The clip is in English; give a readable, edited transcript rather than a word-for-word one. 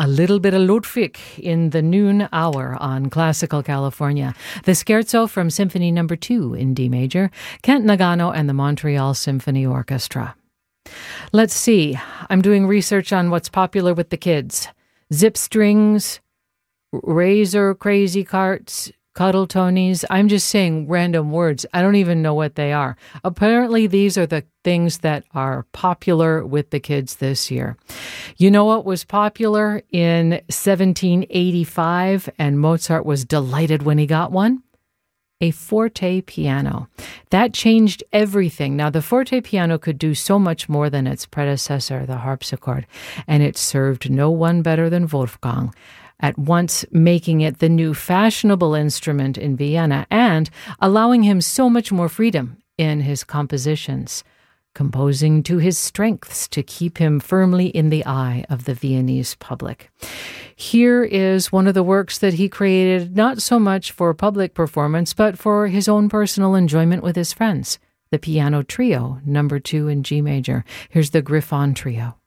A little bit of Ludwig in the noon hour on Classical California. The Scherzo from Symphony No. 2 in D major, Kent Nagano and the Montreal Symphony Orchestra. Let's see. I'm doing research on what's popular with the kids. Zip strings, razor crazy carts, cuddle tonies. I'm just saying random words. I don't even know what they are. Apparently, these are the things that are popular with the kids this year. You know what was popular in 1785, and Mozart was delighted when he got one? A forte piano. That changed everything. Now, the forte piano could do so much more than its predecessor, the harpsichord, and it served no one better than Wolfgang, at once making it the new fashionable instrument in Vienna and allowing him so much more freedom in his compositions, composing to his strengths to keep him firmly in the eye of the Viennese public. Here is one of the works that he created not so much for public performance, but for his own personal enjoyment with his friends, the Piano Trio, No. 2 in G major. Here's the Griffon Trio.